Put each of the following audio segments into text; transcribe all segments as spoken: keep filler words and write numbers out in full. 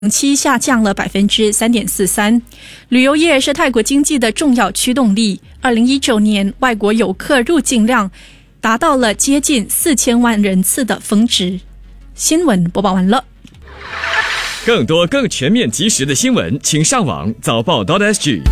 期下降了 百分之三点四三。 旅游业是泰国经济的重要驱动力。二零一九年外国游客入境量达到了接近四千万人次的峰值。新闻播报完了。 更多更全面及时的新闻，请上网早报 .sg。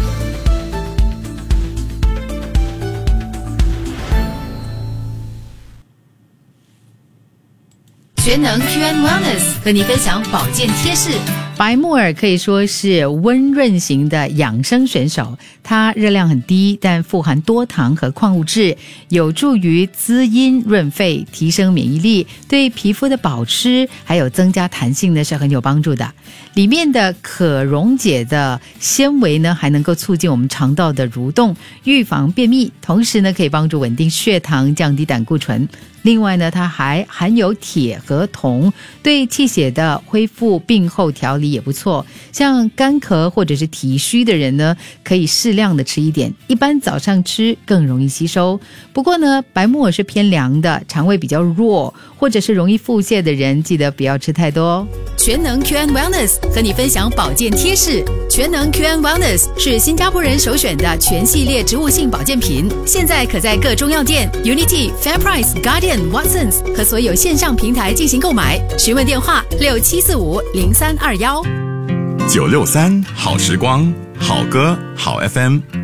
全能 Q and Wellness 和你分享保健贴士。 白木耳可以说是温润型的养生选手，它热量很低，但富含多糖和矿物质，有助于滋阴润肺，提升免疫力，对皮肤的保湿还有增加弹性呢是很有帮助的。里面的可溶解的纤维呢，还能够促进我们肠道的蠕动，预防便秘，同时呢可以帮助稳定血糖，降低胆固醇。另外呢，它还含有铁和铜，对气血的恢复、病后调理也不错。像干咳或者是体虚的人呢，可以适量的吃一点，一般早上吃更容易吸收。不过呢，白木耳是偏凉的，肠胃比较弱或者是容易腹泻的人，记得不要吃太多哦。 全能 Q and Wellness 和你分享保健贴士。全能 Q and Wellness 是新加坡人首选的全系列植物性保健品，现在可在各中药店、Unity、FairPrice、Guardian、Watsons 和所有线上平台进行购买。询问电话六七四五零三二幺。 九六三好时光，好歌好 F M。